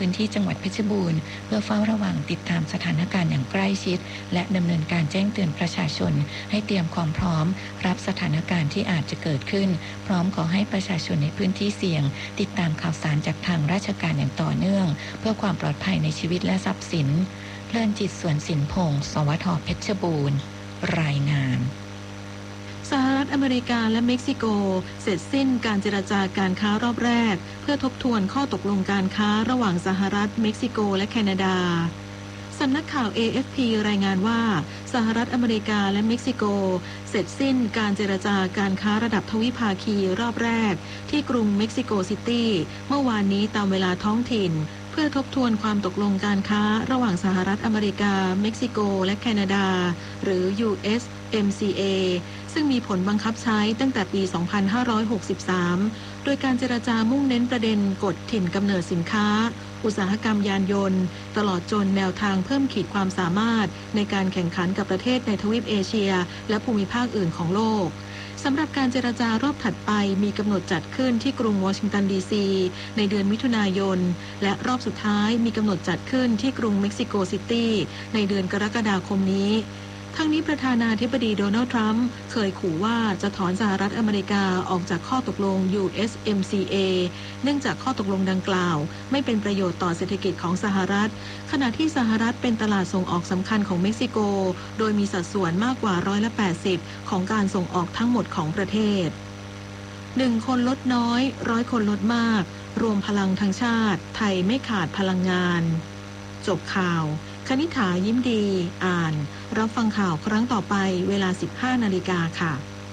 พื้นที่จังหวัดเพชรบูรณ์เพื่อเฝ้าระวังติดตามสถานการณ์อย่างใกล้ชิดและดำเนินการแจ้งเตือนประชาชนให้เตรียมความพร้อมรับสถานการณ์ที่อาจจะเกิดขึ้นพร้อมขอให้ประชาชนในพื้นที่เสี่ยงติดตามข่าวสารจากทางราชการอย่างต่อเนื่องเพื่อความปลอดภัยในชีวิตและทรัพย์สินเพลินจิตสวนสินพงศ์สวท.เพชรบูรณ์รายงานสหรัฐอเมริกาและเม็กซิโกเสร็จสิ้นการเจรจาการค้ารอบแรกเพื่อทบทวนข้อตกลงการค้าระหว่างสหรัฐเม็กซิโกและแคนาดาสำนักข่าว AFP รายงานว่าสหรัฐอเมริกาและเม็กซิโกเสร็จสิ้นการเจรจาการค้าระดับทวิภาคีรอบแรกที่กรุงเม็กซิโกซิตี้เมื่อวานนี้ตามเวลาท้องถิ่นเพื่อทบทวนความตกลงการค้าระหว่างสหรัฐอเมริกาเม็กซิโกและแคนาดาหรือ USMCA ซึ่งมีผลบังคับใช้ตั้งแต่ปี 2563 โดยการเจรจามุ่งเน้นประเด็นกฎถิ่นกำเนิดสินค้าอุตสาหกรรมยานยนต์ตลอดจนแนวทางเพิ่มขีดความสามารถในการแข่งขันกับประเทศในทวีปเอเชียและภูมิภาคอื่นของโลกสำหรับการเจรจารอบถัดไปมีกำหนดจัดขึ้นที่กรุงวอชิงตันดีซีในเดือนมิถุนายนและรอบสุดท้ายมีกำหนดจัดขึ้นที่กรุงเม็กซิโกซิตี้ในเดือนกรกฎาคมนี้ทั้งนี้ประธานาธิบดีโดนัลด์ทรัมป์เคยขู่ว่าจะถอนสหรัฐอเมริกาออกจากข้อตกลง USMCA เนื่องจากข้อตกลงดังกล่าวไม่เป็นประโยชน์ต่อเศรษฐกิจของสหรัฐขณะที่สหรัฐเป็นตลาดส่งออกสำคัญของเม็กซิโกโดยมีสัดส่วนมากกว่า80%ของการส่งออกทั้งหมดของประเทศ1 คนลดน้อย100 คนลดมากรวมพลังทั้งชาติไทยไม่ขาดพลังงานจบข่าวคณิษฐายิ้มดีอ่านรับฟังข่าวครั้งต่อไปเวลา 15 นาฬิกาค่ะ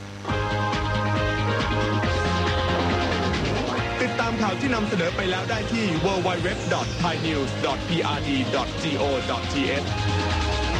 ติดตามข่าวที่นำเสนอไปแล้วได้ที่ www.thainews.prd.go.th